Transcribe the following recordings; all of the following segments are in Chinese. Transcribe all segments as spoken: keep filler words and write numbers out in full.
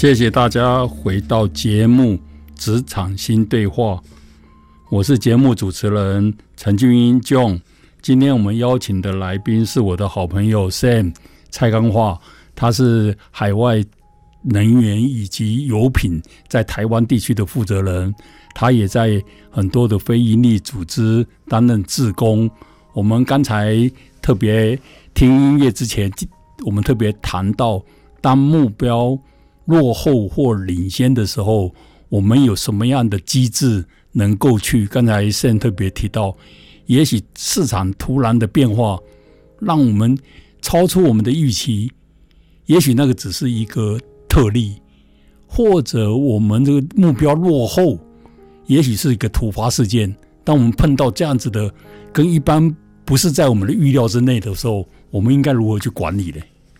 谢谢大家回到节目职场新对话，我是节目主持人陈俊英 John。 今天我们邀请的来宾是我的好朋友 Sam 蔡刚化，他是海外能源以及油品在台湾地区的负责人，他也在很多的非营利组织担任志工。我们刚才特别听音乐之前，我们特别谈到当目标落后或领先的时候，我们有什么样的机制能够去，刚才 Sam 特别提到，也许市场突然的变化让我们超出我们的预期，也许那个只是一个特例，或者我们这个目标落后，也许是一个突发事件。当我们碰到这样子的跟一般不是在我们的预料之内的时候，我们应该如何去管理呢？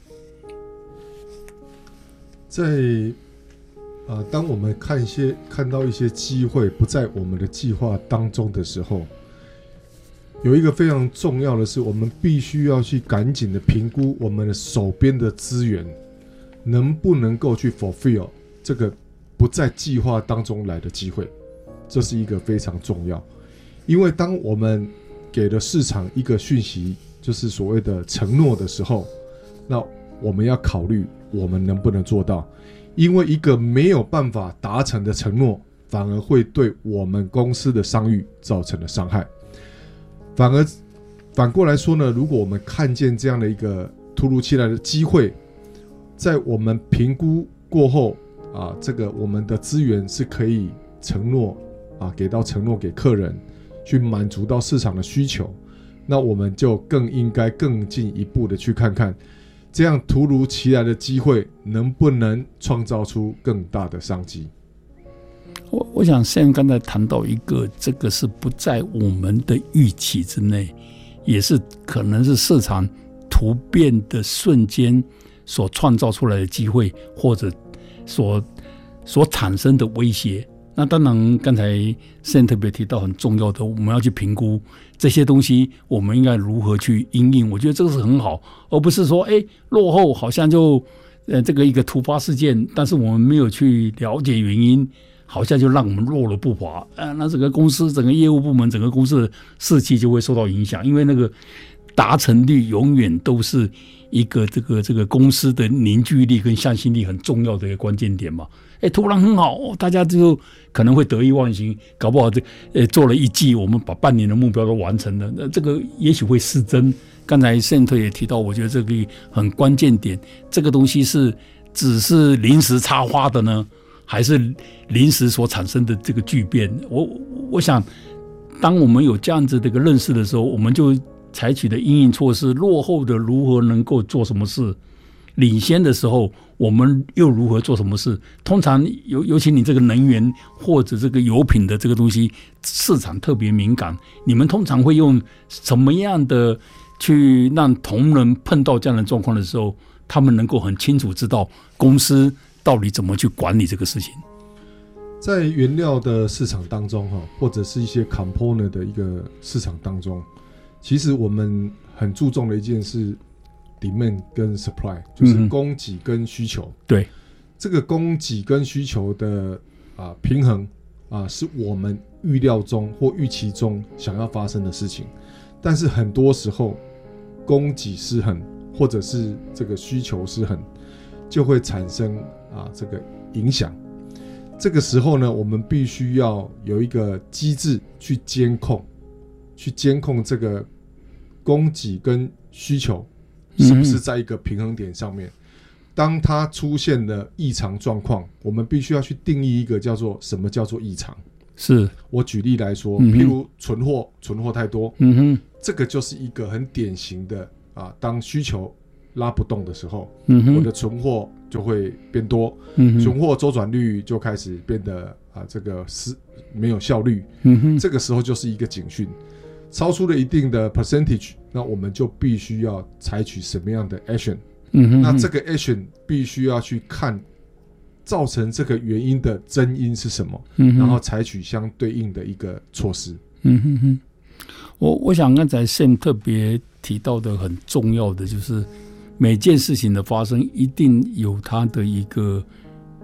在呃，当我们看一些看到一些机会不在我们的计划当中的时候，有一个非常重要的是，我们必须要去赶紧的评估我们的手边的资源能不能够去 fulfill 这个不在计划当中来的机会，这是一个非常重要。因为当我们给了市场一个讯息，就是所谓的承诺的时候，那我们要考虑我们能不能做到。因为一个没有办法达成的承诺，反而会对我们公司的商誉造成了伤害。反而反过来说呢，如果我们看见这样的一个突如其来的机会，在我们评估过后啊，这个我们的资源是可以承诺啊，给到承诺给客人，去满足到市场的需求，那我们就更应该更进一步的去看看，这样突如其来的机会能不能创造出更大的商机。 我我想现在刚才谈到一个，这个是不在我们的预期之内，也是可能是市场突变的瞬间所创造出来的机会，或者所所产生的威胁。那当然刚才Sam特别提到很重要的，我们要去评估这些东西我们应该如何去因应，我觉得这个是很好，而不是说哎落后好像就呃这个一个突发事件，但是我们没有去了解原因，好像就让我们落了步伐，呃那整个公司整个业务部门整个公司的士气就会受到影响，因为那个达成率永远都是一个这个这个公司的凝聚力跟向心力很重要的一个关键点嘛。哎，突然很好，大家就可能会得意忘形，搞不好这呃做了一季，我们把半年的目标都完成了，那这个也许会失真。刚才圣特也提到，我觉得这个很关键点，这个东西是只是临时插花的呢，还是临时所产生的这个巨变？我我想，当我们有这样子的一个认识的时候，我们就采取的因应措施，落后的如何能够做什么事，领先的时候我们又如何做什么事。通常尤尤其你这个能源或者这个油品的这个东西市场特别敏感，你们通常会用什么样的去让同仁碰到这样的状况的时候，他们能够很清楚知道公司到底怎么去管理这个事情？ 在原料的市场当中，或者是一些 component 的一个市场当中，其实我们很注重的一件事 demand 跟 supply， 就是供给跟需求。嗯、对，这个供给跟需求的、啊、平衡、啊、是我们预料中或预期中想要发生的事情，但是很多时候供给失衡或者是这个需求失衡，就会产生、啊、这个影响。这个时候呢，我们必须要有一个机制去监控，去监控这个供给跟需求是不是在一个平衡点上面。当它出现了异常状况，我们必须要去定义一个叫做什么叫做异常。是我举例来说，譬如存货存货太多，嗯哼，这个就是一个很典型的啊，当需求拉不动的时候，嗯、我的存货就会变多，嗯、存货周转率就开始变得啊，这个是没有效率，嗯、这个时候就是一个警讯，超出了一定的 percentage， 那我们就必须要采取什么样的 action，嗯、那这个 action 必须要去看造成这个原因的真因是什么，嗯、然后采取相对应的一个措施。 嗯哼哼，我我想刚才 Sam 特别提到的很重要的就是每件事情的发生一定有它的一个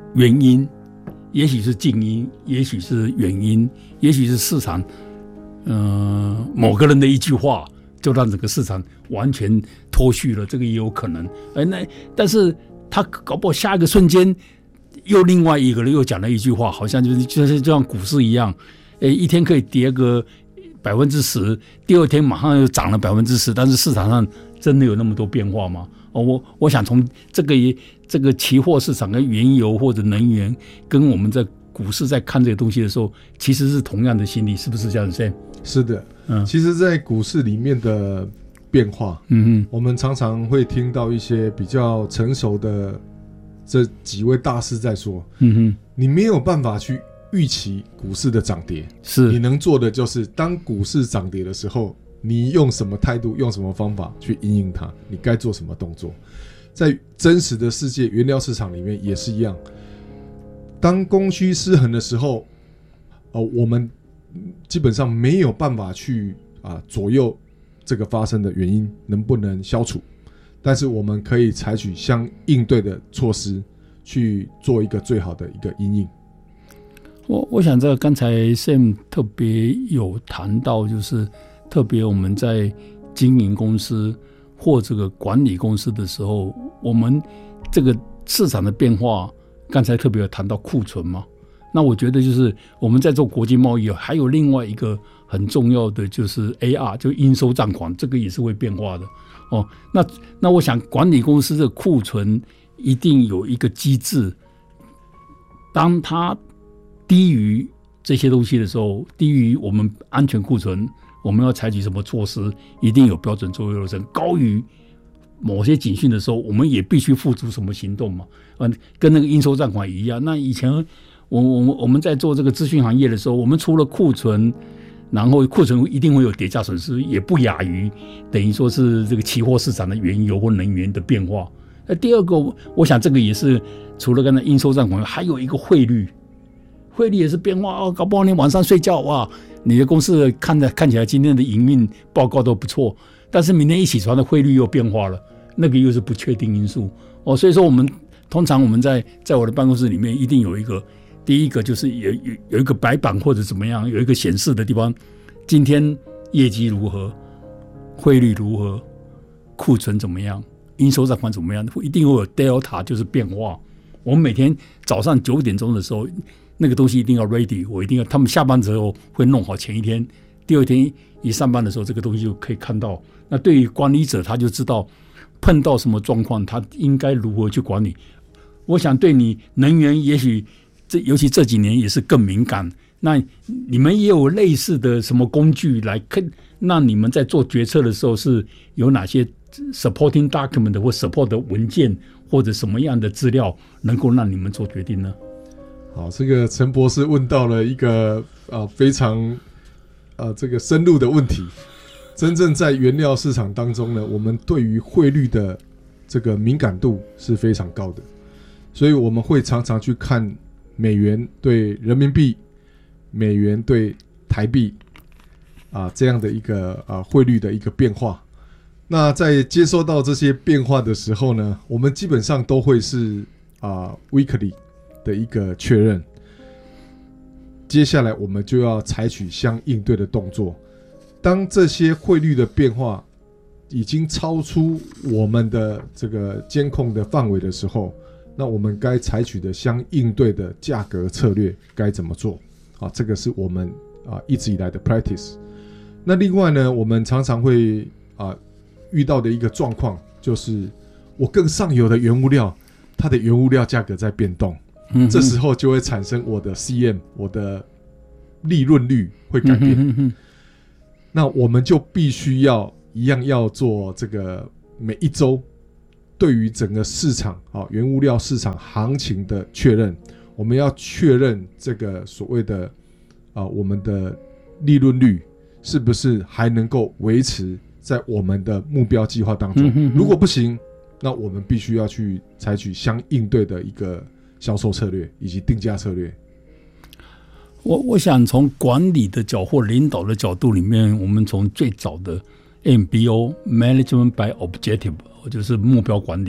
原因，也许是静音，也许是原因，也许是市场，呃，某个人的一句话就让整个市场完全脱序了，这个也有可能。哎，那但是他搞不好下一个瞬间又另外一个人又讲了一句话，好像就是就是就像股市一样，哎，一天可以跌个百分之十，第二天马上又涨了百分之十，但是市场上真的有那么多变化吗？哦，我我想从这个这个期货市场跟原油或者能源，跟我们在股市在看这个东西的时候，其实是同样的心理，是不是这样子 ？Sam？ 是的， 嗯， 其实，在股市里面的变化，嗯我们常常会听到一些比较成熟的这几位大师在说，嗯哼，你没有办法去预期股市的涨跌，是你能做的就是当股市涨跌的时候，你用什么态度，用什么方法去因应它，你该做什么动作。在真实的世界原料市场里面也是一样，当供需失衡的时候，呃，我们基本上没有办法去啊左右这个发生的原因能不能消除，但是我们可以采取相应对的措施去做一个最好的一个因应。 我我想这个刚才 Sam 特别有谈到，就是特别我们在经营公司或这个管理公司的时候，我们这个市场的变化，刚才特别有谈到库存嘛。那我觉得就是我们在做国际贸易，还有另外一个很重要的就是 A R， 就应收账款，这个也是会变化的哦。那那我想管理公司的库存一定有一个机制，当它低于这些东西的时候，低于我们安全库存，我们要采取什么措施，一定有标准作业流程。高于某些警讯的时候，我们也必须付出什么行动嘛？嗯，跟那个应收账款一样。那以前我我我们在做这个资讯行业的时候，我们除了库存，然后库存一定会有跌价损失，也不亚于等于说是这个期货市场的原油或能源的变化。那第二个，我想这个也是除了刚才应收账款，还有一个汇率。汇率也是变化哦，搞不好你晚上睡觉哇，你的公司看着看起来今天的营运报告都不错，但是明天一起床的汇率又变化了，那个又是不确定因素哦。所以说我们通常我们在在我的办公室里面一定有一个，第一个就是有有有一个白板或者怎么样，有一个显示的地方，今天业绩如何，汇率如何，库存怎么样，应收账款怎么样，一定会有 delta 就是变化。我们每天早上九点钟的时候，那个东西一定要 ready， 我一定要，他们下班之后会弄好前一天，第二天一上班的时候，这个东西就可以看到。那对于管理者，他就知道碰到什么状况，他应该如何去管理。我想对你能源，也许这尤其这几年也是更敏感。那你们也有类似的什么工具来看？那你们在做决策的时候是有哪些 supporting document 或 support 的文件，或者什么样的资料能够让你们做决定呢？ 好，这个陈博士问到了一个、呃、非常、呃、这个深入的问题。真正在原料市场当中呢，我们对于汇率的这个敏感度是非常高的，所以我们会常常去看美元对人民币、美元对台币、啊、这样的一个、啊、汇率的一个变化。那在接收到这些变化的时候呢，我们基本上都会是、啊、weekly的一个确认，接下来我们就要采取相应对的动作。当这些汇率的变化已经超出我们的这个监控的范围的时候，那我们该采取的相应对的价格策略该怎么做？啊，这个是我们啊一直以来的 practice。那另外呢，我们常常会啊遇到的一个状况就是，我更上游的原物料，它的原物料价格在变动。嗯、这时候就会产生我的 C M， 我的利润率会改变。嗯、哼哼那我们就必须要一样要做这个每一周对于整个市场、啊、原物料市场行情的确认，我们要确认这个所谓的、啊、我们的利润率是不是还能够维持在我们的目标计划当中。嗯、哼哼如果不行，那我们必须要去采取相应对的一个销售策略以及定价策略。 我我想从管理的角或领导的角度里面，我们从最早的 M B O Management by Objective， 就是目标管理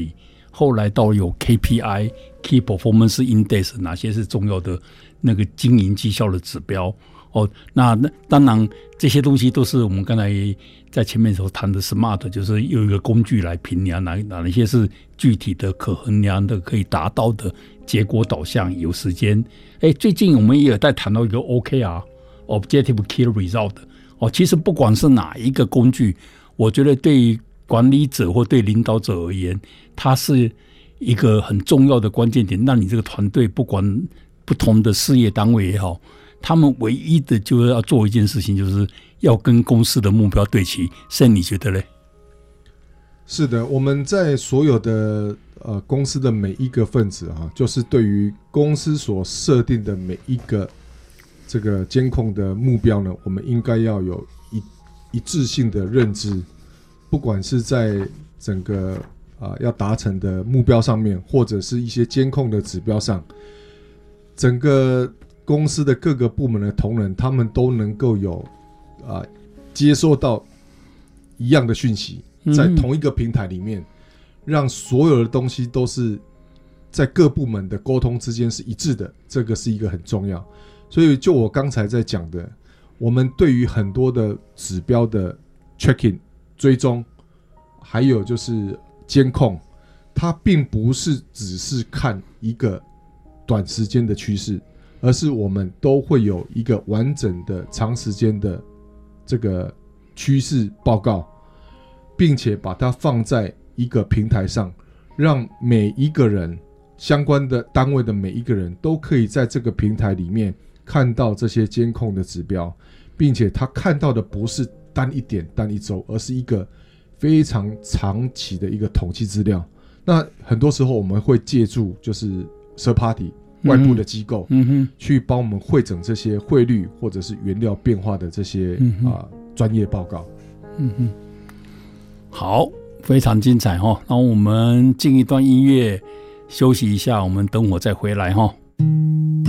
后来到有 K P I、Key Performance Index， 哪些是重要的那个经营绩效的指标。哦，那那当然这些东西都是我们刚才在前面所谈的 SMART， 就是有一个工具来评量哪哪一些是具体的、可衡量的、可以达到的结果导向、有时间。哎，最近我们也有在谈到一个 O K R。Objective Key Result 哦，其实不管是哪一个工具，我觉得对于管理者或对领导者而言，它是一个很重要的关键点。让你这个团队不管不同的事业单位也好，他们唯一的就是要做一件事情，就是要跟公司的目标对齐。Sam，你觉得嘞？ 是的，我们在所有的呃公司的每一个分子啊，就是对于公司所设定的每一个这个监控的目标呢，我们应该要有一一致性的认知，不管是在整个啊、呃、要达成的目标上面，或者是一些监控的指标上，整个公司的各个部门的同仁，他们都能够有啊、呃、接收到一样的讯息，在同一个平台里面，让所有的东西都是在各部门的沟通之间是一致的，这个是一个很重要。所以就我刚才在讲的，我们对于很多的指标的 checking 追踪，还有就是监控，它并不是只是看一个短时间的趋势，而是我们都会有一个完整的长时间的这个趋势报告，并且把它放在一个平台上，让每一个人相关的单位的每一个人都可以在这个平台里面看到这些监控的指标，并且他看到的不是单一点单一周，而是一个非常长期的一个统计资料。那很多时候我们会借助就是 third party 外部的机构、嗯嗯、去帮我们汇整这些汇率或者是原料变化的这些、嗯呃、专业报告。 嗯哼，好，非常精彩哈。那我们进一段音乐休息一下，我们等会再回来哈。